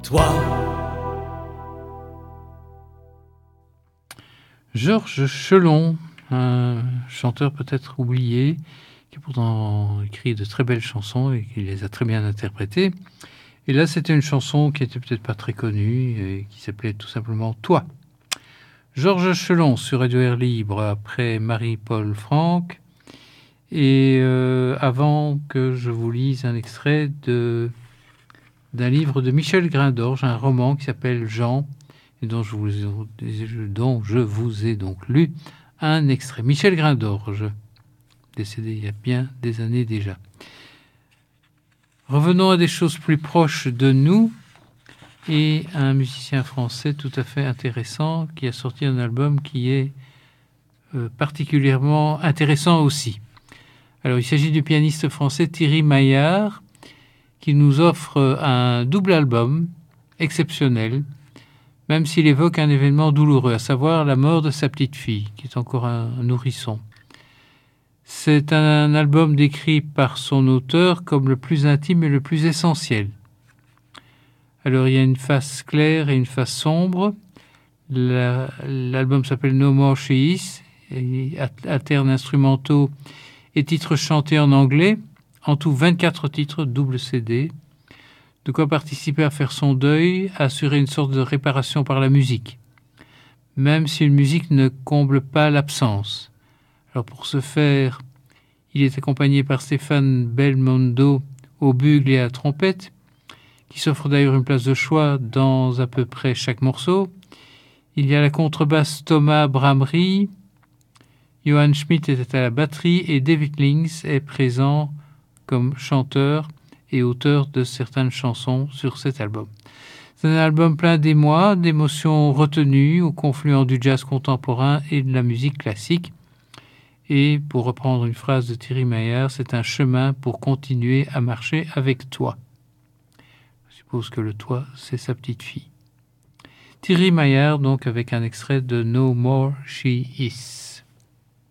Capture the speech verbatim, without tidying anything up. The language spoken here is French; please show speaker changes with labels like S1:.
S1: Toi.
S2: Georges Chelon, un chanteur peut-être oublié, qui a pourtant écrit de très belles chansons et qui les a très bien interprétées. Et là, c'était une chanson qui était peut-être pas très connue et qui s'appelait tout simplement « Toi ». Georges Chelon sur Radio Air Libre après Marie-Paul Franck. Et euh, avant que je vous lise un extrait de, d'un livre de Michel Grindorge, un roman qui s'appelle « Jean », et dont je, vous, dont je vous ai donc lu un extrait. Michel Grindorge, décédé il y a bien des années déjà. Revenons à des choses plus proches de nous et un musicien français tout à fait intéressant qui a sorti un album qui est euh, particulièrement intéressant aussi. Alors, il s'agit du pianiste français Thierry Maillard qui nous offre un double album exceptionnel, même s'il évoque un événement douloureux, à savoir la mort de sa petite fille, qui est encore un nourrisson. C'est un album décrit par son auteur comme le plus intime et le plus essentiel. Alors, il y a une face claire et une face sombre. La, l'album s'appelle No More She Is, et alterne instrumentaux et titres chantés en anglais. En tout, vingt-quatre titres, double C D. De quoi participer à faire son deuil, à assurer une sorte de réparation par la musique, même si une musique ne comble pas l'absence. Alors pour ce faire, il est accompagné par Stéphane Belmondo au bugle et à la trompette, qui s'offre d'ailleurs une place de choix dans à peu près chaque morceau. Il y a la contrebasse Thomas Bramery, Johann Schmidt est à la batterie et David Lings est présent comme chanteur et auteur de certaines chansons sur cet album. C'est un album plein d'émoi, d'émotions retenues au confluent du jazz contemporain et de la musique classique. Et pour reprendre une phrase de Thierry Maillard, c'est un chemin pour continuer à marcher avec toi. Je suppose que le toi, c'est sa petite fille. Thierry Maillard, donc, avec un extrait de No More She Is.